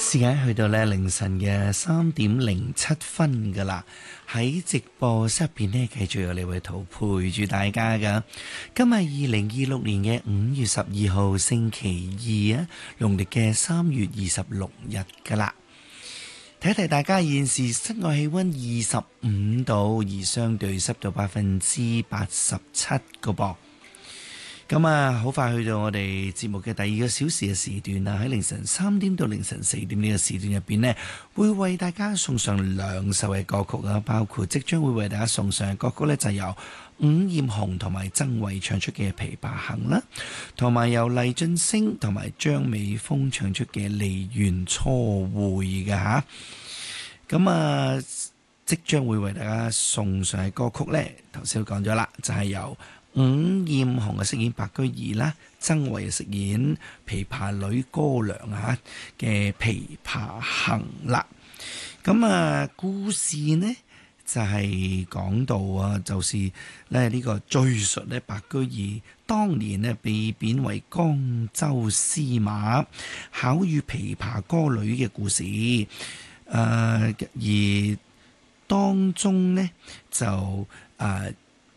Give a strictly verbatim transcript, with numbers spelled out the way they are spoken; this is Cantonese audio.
時間去到咧凌晨嘅三點零七分噶啦，喺直播室入邊呢，繼續有李偉圖陪住大家噶。今日二零二六年嘅五月十二號星期二啊，農曆嘅三月二十六日噶啦。提一提大家，現時室外氣溫二十五度，而相對濕度百分之八十七個噃。咁啊，好快去到我哋節目嘅第二個小時嘅時段啦！喺凌晨三點到凌晨四點呢個時段入邊呢，會為大家送上兩首嘅歌曲啊，包括即將會為大家送上嘅歌曲呢，就由伍艷紅同埋曾蕙唱出嘅《琵琶行》啦，同埋由黎俊升同埋張美峰唱出嘅《梨園初會》嘅吓。咁啊，即將會為大家送上嘅歌曲呢，頭先都講咗啦，就係由伍艷紅嘅飾演白居易啦，曾蕙嘅飾演琵琶女歌娘啊嘅《琵琶行》啦。咁啊，故事呢就係、是、講到啊，就是咧呢個敘述咧白居易當年呢被貶為江州司馬，巧遇琵琶歌女嘅故事。誒、呃，而當中呢就誒。呃